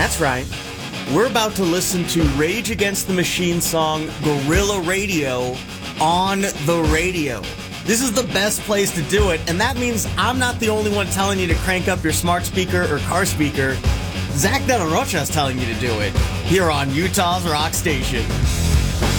That's right. We're about to listen to Rage Against the Machine song Guerrilla Radio on the radio. This is the best place to do it, and that means I'm not the only one telling you to crank up your smart speaker or car speaker. Zach De La Rocha is telling you to do it here on Utah's Rock Station.